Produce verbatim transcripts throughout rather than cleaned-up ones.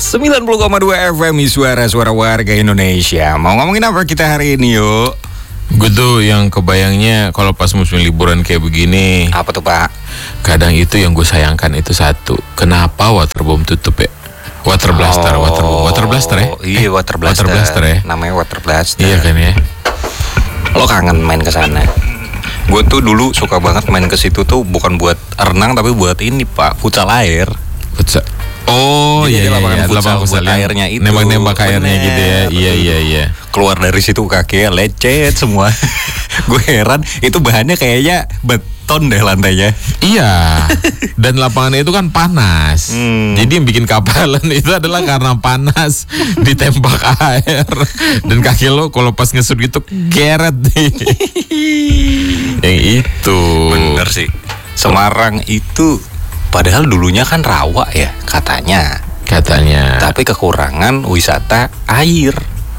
sembilan puluh koma dua F M Suara-suara warga Indonesia. Mau ngomongin apa kita hari ini yuk? Gue tuh yang kebayangnya kalau pas musim liburan kayak begini. Apa tuh Pak? Kadang itu yang gue sayangkan itu satu. Kenapa waterbomb tutup ya? Water blaster, oh, water water blaster ya? Iya water blaster. Water blaster ya? Namanya water blaster. Iya kan ya? Lo kangen main ke sana? Gue tuh dulu suka banget main ke situ tuh bukan buat renang tapi buat ini Pak, futsal air. Futsal. Oh Jadi iya, lapangan iya, futsal lapangan buat airnya itu. Nembak-nembak airnya Bener, gitu ya. Iya iya iya. Keluar dari situ kakinya lecet semua. Gue heran itu bahannya kayaknya beton deh lantainya. Iya. Dan lapangannya itu kan panas. Hmm. Jadi yang bikin kapalan itu adalah karena panas ditembak air. Dan kaki lo kalau pas ngesut gitu geret nih. Yang itu. Bener sih. Semarang itu padahal dulunya kan rawa ya katanya. Katanya. Tapi kekurangan wisata air.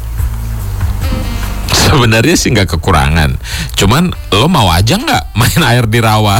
Sebenarnya sih nggak kekurangan. Cuman lo mau aja nggak main air di rawa?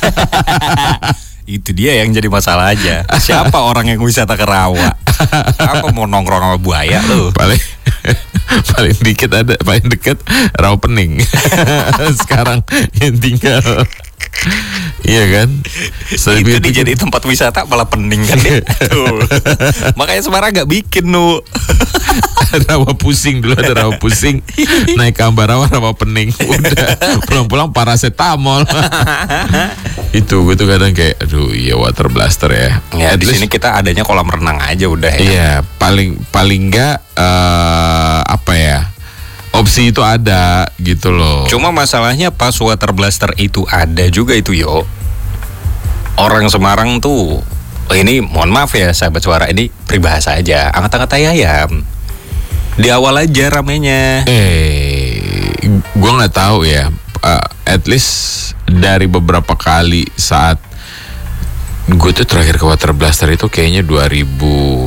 Itu dia yang jadi masalah aja. Siapa orang yang wisata ke rawa? Apa mau nongkrong sama buaya lo? Paling paling dikit ada, paling deket rawa pening. Sekarang yang tinggal. Iya kan? So, itu dijadiin tempat wisata malah pening kan ya. Tuh. Makanya Semarang gak bikin nu. Rawa pusing dulu, ada rawa pusing. Naik ke Ambarawa rawa pening. Udah pulang-pulang paracetamol. Itu gue tuh kadang kayak aduh iya water blaster ya. Ya di sini kita adanya kolam renang aja udah ya. Iya, paling paling enggak uh, apa ya? Opsi itu ada gitu loh. Cuma masalahnya pas water blaster itu ada juga itu yo. Orang Semarang tuh oh ini mohon maaf ya sahabat suara, ini peribahasa aja. Angkat-angkat ayam. Di awal aja ramenya. Eh, gue nggak tahu ya. Uh, at least dari beberapa kali saat gue tuh terakhir ke water blaster itu kayaknya dua ribu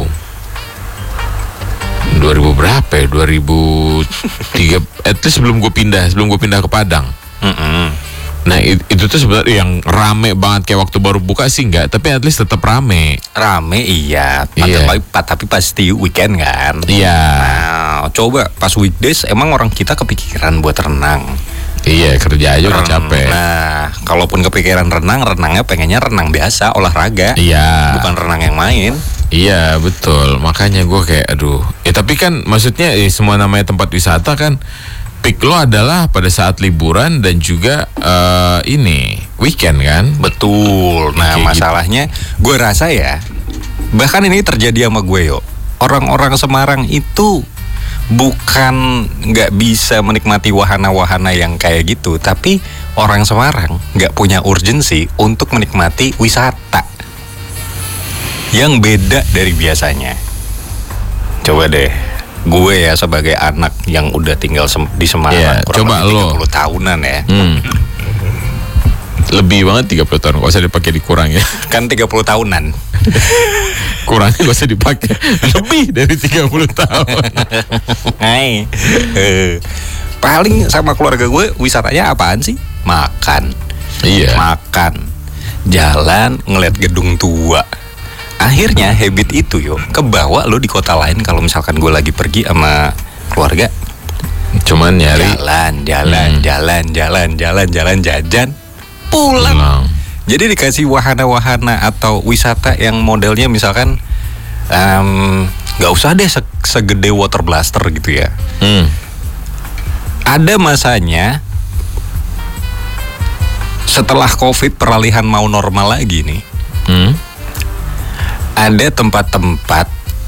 dua ribu berapa ya? dua ribu tiga at least sebelum gue pindah, sebelum gue pindah ke Padang. Mm-mm. Nah it, itu tuh sebenarnya yang rame banget kayak waktu baru buka sih enggak, tapi at least tetap rame. Rame iya, Iya. tapi, tapi pasti weekend kan. Iya. Nah, coba pas weekdays emang orang kita kepikiran buat renang. Iya, kerja aja udah Ren- capek. Nah, kalaupun kepikiran renang, renangnya pengennya renang biasa, olahraga. Iya. Bukan renang yang main. Iya betul, makanya gue kayak aduh. Ya tapi kan maksudnya eh, semua namanya tempat wisata kan peak lo adalah pada saat liburan dan juga uh, ini weekend kan. Betul. Nah, Kayak masalahnya gue rasa ya, bahkan ini terjadi sama gue yo. Orang-orang Semarang itu bukan nggak bisa menikmati wahana-wahana yang kayak gitu, tapi orang Semarang nggak punya urgensi untuk menikmati wisata yang beda dari biasanya. Coba deh, gue ya sebagai anak yang udah tinggal sem- di Semarang Iya, kurang coba lebih lo. tiga puluh tahunan ya. Hmm. Lebih banget tiga puluh tahun, gak usah dipakai dikurang ya. Kan tiga puluh tahunan. Kurangnya gak usah dipakai. Lebih dari tiga puluh tahun. Hai. Eh, paling sama keluarga gue wisatanya apaan sih? Makan. Iya. Makan. Jalan ngeliat gedung tua. Akhirnya habit itu yo kebawa lo di kota lain kalau misalkan gue lagi pergi sama keluarga. Cuman nyari Jalan, jalan, Hmm. jalan, jalan, jalan, jalan, jajan, pulang. pulang. Jadi dikasih wahana-wahana atau wisata yang modelnya misalkan em, nggak usah deh se- segede water blaster gitu ya. Hmm. Ada masanya setelah COVID peralihan mau normal lagi nih. Hmm. Ada tempat-tempat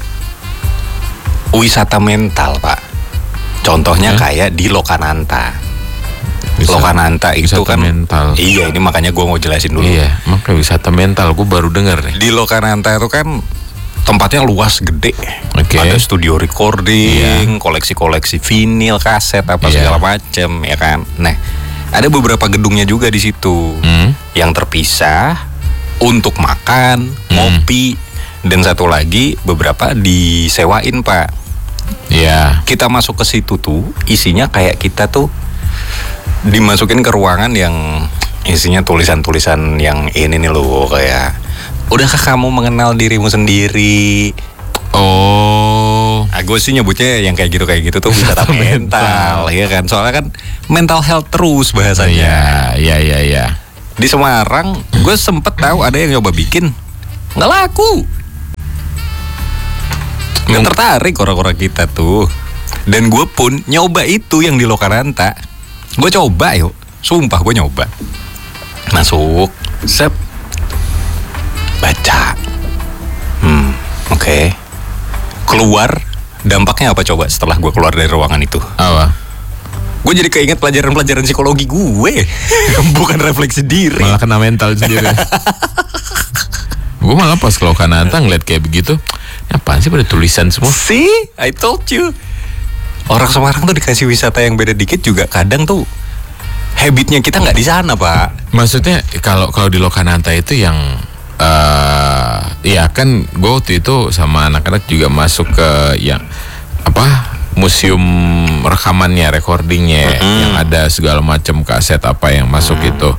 wisata mental, Pak. Contohnya Hmm? kayak di Lokananta. Wisata- Lokananta itu wisata kan mental. Iya, ini makanya gue mau jelasin dulu. Iya, makanya wisata mental gue baru dengar nih. Di Lokananta itu kan tempatnya luas gede. Oke. Ada studio recording, koleksi-koleksi vinil, kaset apa Iya. segala macem ya kan. Nah, ada beberapa gedungnya juga di situ Hmm. yang terpisah untuk makan, ngopi, dan satu lagi beberapa disewain, Pak. Iya. Kita masuk ke situ tuh isinya kayak kita tuh dimasukin ke ruangan yang isinya tulisan-tulisan yang ini nih loh, kayak udahkah kamu mengenal dirimu sendiri? Oh. Nah, gue sih nyebutnya yang kayak gitu kayak gitu tuh wisata mental, ya kan? Soalnya kan mental health terus bahasanya. Iya, iya, iya, iya. Di Semarang, gue sempet tahu ada yang nyoba bikin, nggak laku. Nggak tertarik orang-orang kita tuh. Dan gue pun nyoba itu yang di Lokananta. Gue coba yuk, sumpah gue nyoba. Masuk, sep, baca. Hmm, oke. Okay. Keluar, dampaknya apa coba setelah gue keluar dari ruangan itu? Apa? Gue jadi keinget pelajaran-pelajaran psikologi gue. Bukan refleksi diri. Malah kena mental sendiri. Gue malah pas ke Lokananta ngeliat kayak begitu, ini apaan sih pada tulisan semua? See, I told you. Orang Semarang tuh dikasih wisata yang beda dikit juga kadang tuh habitnya kita nggak di sana, Pak. Maksudnya kalau kalau di Lokananta itu yang uh, ya kan gue waktu itu sama anak-anak juga masuk ke yang apa museum rekamannya, recordingnya, mm-hmm. yang ada segala macam kaset apa yang masuk mm. itu.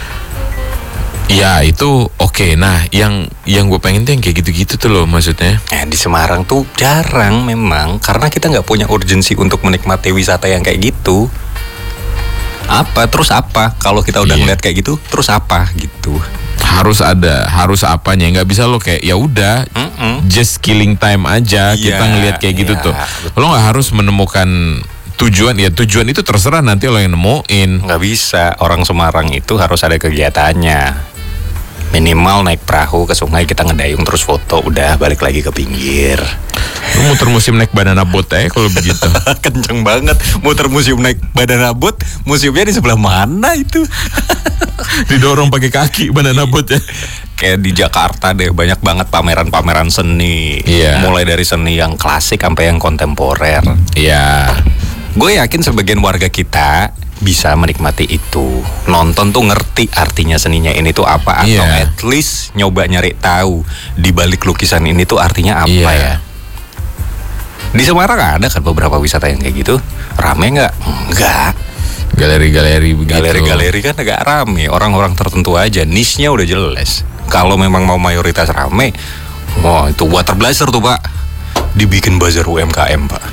Ya itu oke. Okay. Nah yang yang gue pengen tuh yang kayak gitu-gitu tuh loh maksudnya. Eh, di Semarang tuh jarang memang karena kita nggak punya urgensi untuk menikmati wisata yang kayak gitu. Apa terus apa? Kalau kita udah yeah. ngeliat kayak gitu, terus apa gitu? Harus ada, harus apanya? Nggak bisa lo kayak ya udah, just killing time aja. Yeah, kita ngeliat kayak yeah, gitu tuh. Betul. Lo nggak harus menemukan tujuan. Ya tujuan itu terserah nanti lo yang nemuin. Nggak bisa. Orang Semarang itu harus ada kegiatannya. Minimal naik perahu ke sungai, kita ngedayung terus foto, udah balik lagi ke pinggir. Lu muter museum naik banana boat aja kalau begitu. Kenceng banget muter museum naik banana boat. Museumnya di sebelah mana itu? Didorong pakai kaki banana boat ya. Kayak di Jakarta deh, banyak banget pameran-pameran seni. Iya. Mulai dari seni yang klasik sampai yang kontemporer. Iya. Gue yakin sebagian warga kita bisa menikmati itu. Nonton tuh ngerti artinya seninya ini tuh apa, atau yeah. at least nyoba nyari tahu di balik lukisan ini tuh artinya apa yeah. ya. Di Semarang ada kan beberapa wisata yang kayak gitu. Rame nggak? Enggak. Galeri-galeri begitu. Galeri-galeri kan agak rame. Orang-orang tertentu aja. Niche-nya udah jelas. Kalau memang mau mayoritas rame, wah itu Water Blaster tuh Pak. Dibikin bazar U M K M Pak.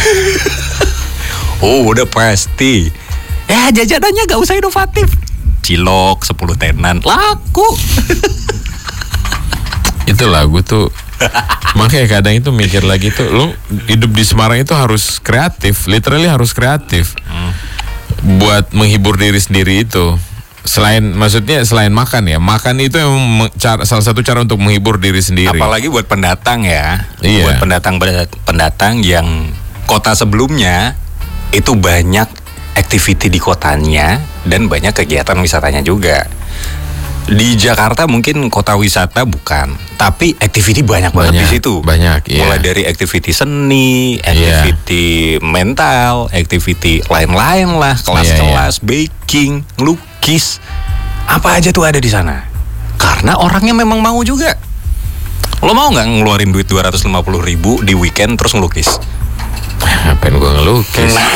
Oh udah pasti. Ya jajanannya gak usah inovatif. Cilok sepuluh tenan laku. Itulah gue tuh makanya kadang itu mikir lagi tuh, lo hidup di Semarang itu harus kreatif, literally harus kreatif hmm. buat menghibur diri sendiri itu. Selain maksudnya selain makan ya, makan itu yang cara, salah satu cara untuk menghibur diri sendiri. Apalagi buat pendatang ya, iya. buat pendatang pendatang yang kota sebelumnya itu banyak activity di kotanya dan banyak kegiatan wisatanya juga. Di Jakarta mungkin kota wisata bukan, tapi activity banyak, banget banyak, di situ. Banyak, yeah. Mulai dari activity seni, activity yeah. mental, activity lain-lain lah, kelas-kelas, yeah, yeah. baking, ngelukis, apa aja tuh ada di sana. Karena orangnya memang mau juga. Lo mau nggak ngeluarin duit dua ratus lima puluh ribu di weekend terus ngelukis? Ngapain gue ngelukis? Nah.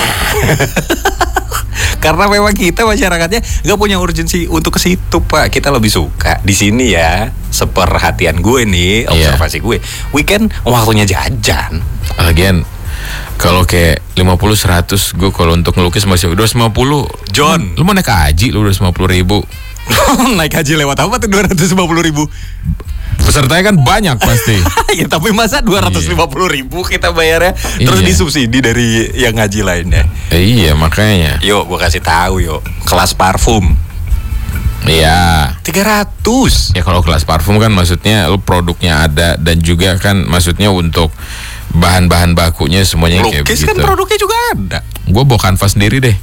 Karena memang kita masyarakatnya nggak punya urgensi untuk ke situ Pak. Kita lebih suka di sini ya. Seperhatian gue nih, observasi yeah. gue. Weekend waktunya jajan. Lagian kalau kayak lima puluh seratus gue kalau untuk ngelukis masih dua ratus lima puluh. John, lu, lu mau naik haji lu dua ratus lima puluh ribu. Naik haji lewat apa tuh dua ratus lima puluh ribu? Pesertanya kan banyak pasti. Ya tapi masa dua ratus lima puluh ribu kita bayarnya terus iya. disubsidi dari yang ngaji lainnya. Eh, iya makanya. Yuk gue kasih tahu yuk, kelas parfum. Iya. tiga ratus. Ya kalau kelas parfum kan maksudnya lu produknya ada dan juga kan maksudnya untuk bahan-bahan bakunya semuanya lukis kayak begitu. Lukis kan produknya juga ada. Gue bawa kanvas sendiri deh.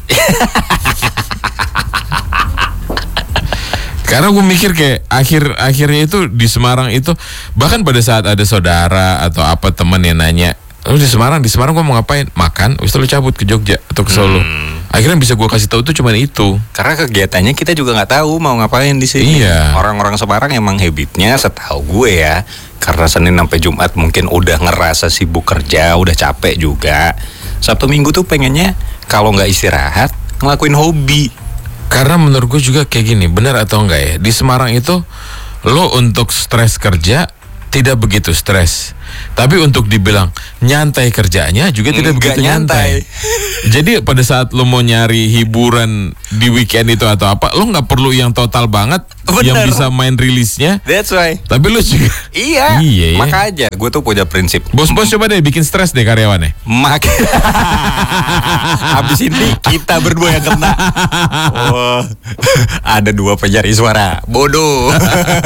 Karena gue mikir kayak akhir-akhirnya itu di Semarang itu, bahkan pada saat ada saudara atau apa teman yang nanya, lu di Semarang, di Semarang gue mau ngapain? Makan, habis itu lu cabut ke Jogja atau ke Solo. Hmm. Akhirnya bisa gue kasih tahu tuh cuma itu. Karena kegiatannya kita juga nggak tahu mau ngapain di sini. Iya. Orang-orang Semarang emang habitnya setahu gue ya, karena Senin sampai Jumat mungkin udah ngerasa sibuk kerja, udah capek juga. Sabtu Minggu tuh pengennya kalau nggak istirahat ngelakuin hobi. Karena menurut gue juga kayak gini, benar atau enggak ya, di Semarang itu lo untuk stres kerja tidak begitu stres. Tapi untuk dibilang nyantai kerjanya juga tidak Nggak begitu nyantai. Jadi pada saat lo mau nyari hiburan di weekend itu atau apa, lo nggak perlu yang total banget, Bener. yang bisa main rilisnya. That's why. Tapi lo juga Iya, Iya, ya. makanya gue tuh punya prinsip. bos-bos coba deh bikin stres deh karyawannya. Makin habis ini kita berdua yang kena. Wah, ada dua pencari suara bodoh.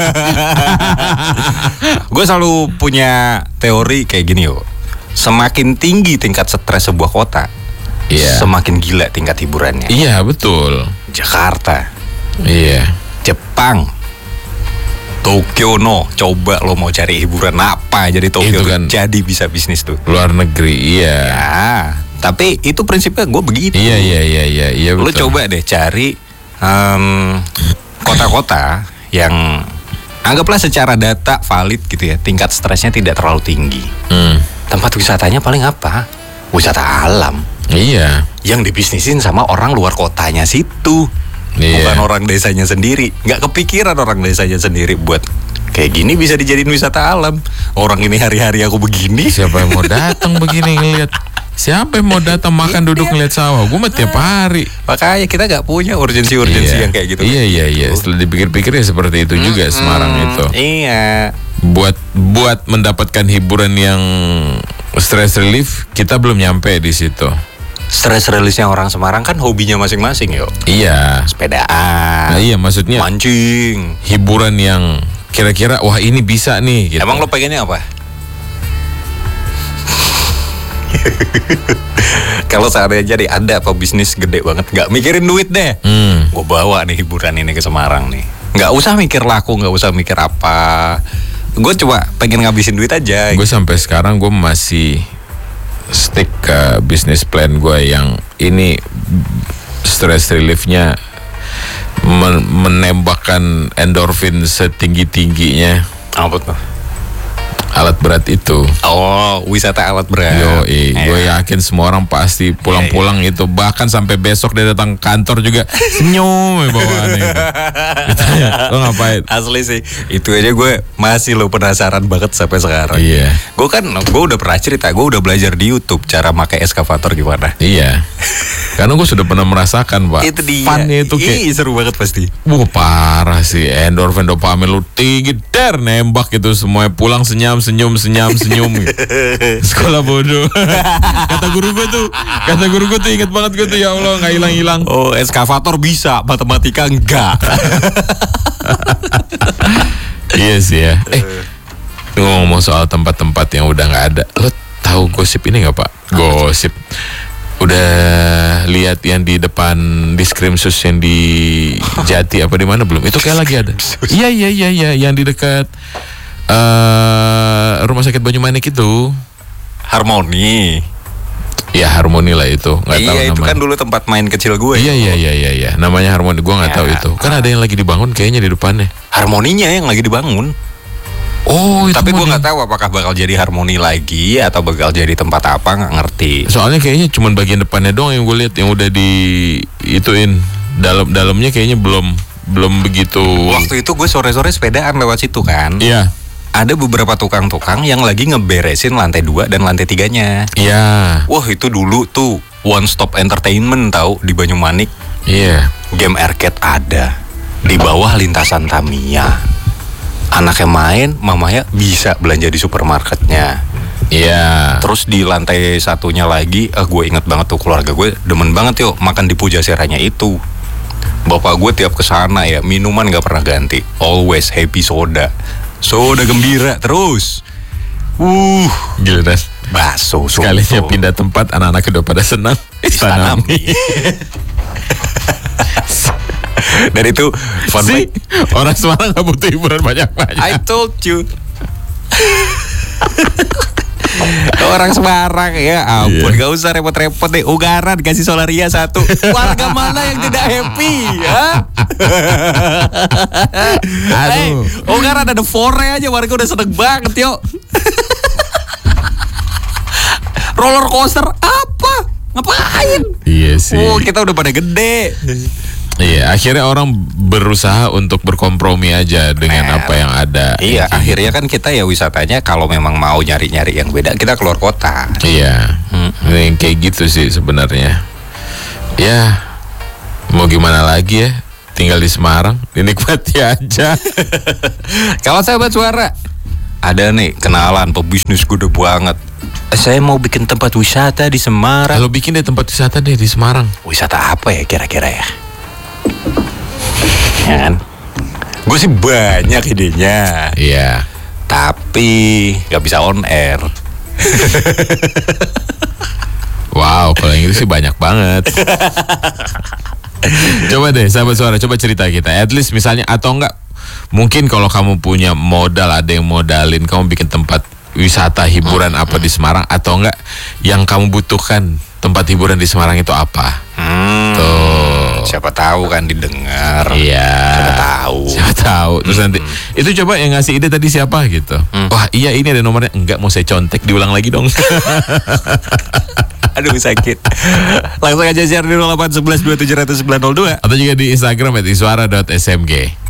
Gue selalu punya teori kayak gini yo. Semakin tinggi tingkat stres sebuah kota, Iya. semakin gila tingkat hiburannya. Iya betul. Jakarta, Iya. Jepang, Tokyo no. Coba lo mau cari hiburan apa jadi Itu Tokyo tuh kan. jadi bisa bisnis tuh. Luar negeri, iya. Nah, tapi itu prinsipnya gue begitu. Iya iya iya iya iya Lu betul. coba deh cari em, kota-kota yang anggaplah secara data valid gitu ya, tingkat stresnya tidak terlalu tinggi. Hmm. Tempat wisatanya paling apa? Wisata alam Iya. yang dibisnisin sama orang luar kotanya situ, Iya. bukan orang desanya sendiri. Nggak kepikiran orang desanya sendiri buat kayak gini bisa dijadiin wisata alam. Orang ini hari-hari aku begini. Siapa yang mau datang begini ngeliat? Siapa yang mau datang makan duduk ngeliat sawah? Gue mah tiap hari. Makanya kita nggak punya urgensi-urgensi Iya. yang kayak gitu. Iya iya iya. Setelah dipikir-pikir ya seperti itu juga Semarang itu. Iya. Buat buat mendapatkan hiburan yang stress relief kita belum nyampe di situ. Stress rilisnya orang Semarang kan hobinya masing-masing yo. Iya. Sepedaan, Nah, iya maksudnya mancing. hiburan yang kira-kira wah ini bisa nih. Gitu. Emang lo pengennya apa? Kalau seandainya nih ada apa bisnis gede banget, nggak mikirin duit deh. Hmm. Gue bawa nih hiburan ini ke Semarang nih. Nggak usah mikir laku, nggak usah mikir apa. Gue coba pengen ngabisin duit aja. Gue sampai sekarang gue masih stick ke bisnis plan gue yang ini stress reliefnya men- menembakkan endorfin setinggi tingginya Apa tuh? alat berat itu. Oh, wisata alat berat. Yo, Iya. gue yakin semua orang pasti pulang-pulang itu bahkan sampai besok dia datang kantor juga senyum ya bawaannya itu. Ditanya, lo ngapain? Asli sih, itu aja gue masih lo penasaran banget sampai sekarang. Iya. Gue kan, gue udah pernah cerita, gue udah belajar di YouTube cara pakai eskavator gimana. Iya. Karena gue sudah pernah merasakan pak. Itu dia. Funnya itu kayak Ih, seru banget pasti. wah parah sih, endorfin dopamin lu tinggi der nembak gitu semuanya pulang senyum senyum senyum senyum gitu. Sekolah bodoh. Kata guru gue tuh, kata guru gue tuh inget banget gue tuh ya Allah nggak hilang hilang. Oh, eskavator bisa, matematika enggak. Iya sih ya. Eh ngomong soal tempat-tempat yang udah nggak ada, lo tahu gosip ini nggak pak? Gosip. Udah lihat yang di depan Diskrimsus yang di Jati apa di mana belum? Itu kayak lagi ada. Iya iya iya iya yang di dekat eh rumah sakit Banyumanik itu. Harmoni. Ya Harmoni lah itu. Nggak tahu Iya, itu namanya. kan dulu tempat main kecil gue. Iya iya iya iya iya. Namanya Harmoni. Gua nggak Ya. tahu itu. Kan ada yang lagi dibangun kayaknya di depannya. Harmoninya yang lagi dibangun. Oh itu. Tapi mau gue di- nggak tahu apakah bakal jadi Harmoni lagi atau bakal jadi tempat apa, nggak ngerti. Soalnya kayaknya cuman bagian depannya doang yang gue lihat yang udah di ituin. Dalam dalamnya kayaknya belum belum begitu. Waktu itu gue sore-sore sepedaan lewat situ kan. Iya. Ada beberapa tukang-tukang yang lagi ngeberesin lantai dua dan lantai tiganya. Iya. Wah, itu dulu tuh one stop entertainment tahu di Banyumanik. Iya. Game arcade ada di bawah lintasan Tamiya. Anaknya main, mamanya bisa belanja di supermarketnya. Iya. Terus di lantai satunya lagi, ah gue inget banget tuh keluarga gue demen banget yuk makan di Pujaseranya itu. Bapak gue tiap kesana ya minuman gak pernah ganti, always happy soda, soda gembira terus. Uh, Gila dan bakso sekalinya soto. pindah tempat anak-anak udah pada senang. Istanami. Dan itu fun Si fact. orang Semarang gak butuh hiburan banyak-banyak. I told you. Orang Semarang ya ampun, Iya. gak usah repot-repot deh. Ugaran kasih Solaria satu. Warga mana yang tidak happy ya? Hey, Aduh. Ugaran ada fore aja warga udah seneng banget yuk. Roller coaster apa? Ngapain? Iya sih. Oh, kita udah pada gede. Iya, akhirnya orang berusaha untuk berkompromi aja dengan Nah, apa yang ada. Iya, Kayak akhirnya kan kita ya wisatanya kalau memang mau nyari-nyari yang beda, kita keluar kota. Iya, Yang kayak gitu sih sebenarnya. Ya, mau gimana lagi ya? Tinggal di Semarang, dinikmati aja. Kalau sahabat suara, ada nih kenalan pebisnis gede banget. Saya mau bikin tempat wisata di Semarang. Kalau bikin deh tempat wisata deh di Semarang. Wisata apa ya kira-kira ya? Ya kan? Gue sih banyak idenya, Iya. tapi nggak bisa on air. Wow, kalau yang itu sih banyak banget. Coba deh sahabat suara, coba cerita kita. At least misalnya atau enggak, mungkin kalau kamu punya modal, ada yang modalin kamu bikin tempat wisata hiburan apa di Semarang, atau enggak yang kamu butuhkan tempat hiburan di Semarang itu apa? Hmm, Tuh. siapa tahu kan didengar. Iya. Siapa tahu. Siapa tahu. Terus nanti itu coba yang ngasih ide tadi siapa gitu. Wah, iya ini ada nomornya. Enggak, mau saya contek, diulang lagi dong. Aduh sakit. Langsung aja share di nol delapan satu satu dua tujuh nol nol sembilan nol dua. Atau juga di Instagram at iswara dot s m g.